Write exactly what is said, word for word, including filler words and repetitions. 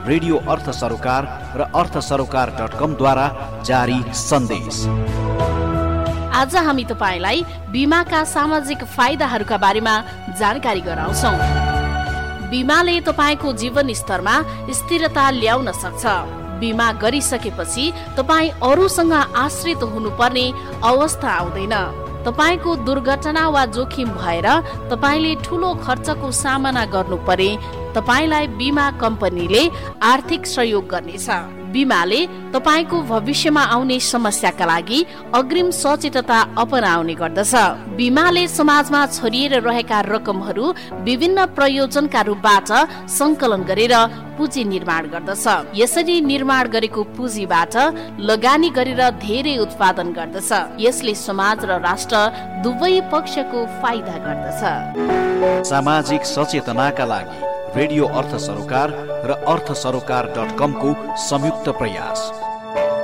Radio अर्थ सरोकार र अर्थ सरोकार डट कम द्वारा जारी सन्देश। आज हामी तपाईलाई बीमाका सामाजिक फाइदाहरूका बारेमा जानकारी गराउँछौं। बीमाले तपाईको जीवन स्तरमा स्थिरता ल्याउन सक्छ। बीमा गरिसकेपछि तपाई अरूसँग आश्रित हुनुपर्ने अवस्था आउँदैन। तपाईको दुर्घटना वा जोखिम भएर तपाईले ठूलो खर्चको सामना गर्नु परे तपाईलाई बीमा कम्पनीले आर्थिक सहयोग गर्नेछ। बीमाले तपाईको भविष्यमा आउने समस्याका लागि अग्रिम सचेतता अपनाउने गर्दछ। बीमाले समाजमा छरिएर रहेका रकमहरू विभिन्न प्रयोजनका रूपबाट संकलन गरेर पुँजी निर्माण गर्दछ। यसरी निर्माण गरेको पुँजीबाट लगानी गरेर धेरै उत्पादन गर्दछ। यसले समाज र राष्ट्र दुवै पक्षको फाइदा गर्दछ। सामाजिक सचेतनाका लागि रेडियो अर्थ सरोकार र अर्थ सरोकार डट कम को संयुक्त प्रयास।